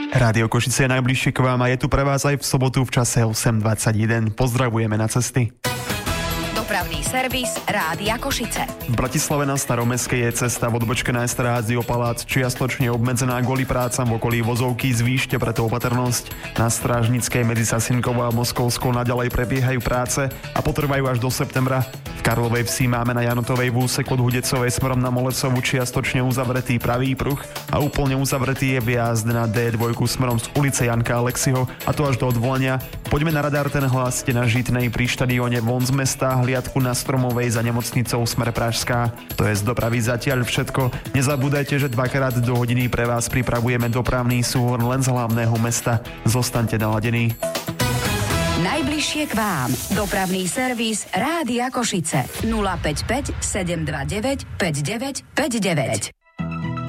Rádio Košice je najbližšie k vám a je tu pre vás aj v sobotu v čase 8:21. Pozdravujeme na cesty. Dopravný servis Rádia Košice. V Bratislave na Staromestskej je cesta v odbočke na Esterházy Palác čiastočne obmedzená kvôli prácam v okolí vozovky. Zvýšte preto opatrnosť. Na Strážnickej medzi Sasinkovou a Moskovskou naďalej prebiehajú práce a potrvajú až do septembra. V Karlovej Vsi máme na Janotovej v úseku od Hudecovej smerom na Molecovu čiastočne uzavretý pravý pruh a úplne uzavretý je vjazd na D2 smerom z ulice Janka Aleksiho, a to až do odvolania. Poďme na radar, ten hlásite na Žitnej pri štadióne von z mesta, hliadku na Stromovej za nemocnicou smer Pražská. To je z dopravy zatiaľ všetko. Nezabúdajte, že 2x do hodiny pre vás pripravujeme dopravný súhrn len z hlavného mesta. Zostaňte naladení. Najbližšie k vám. Dopravný servis Rádia Košice. 055 729 5959.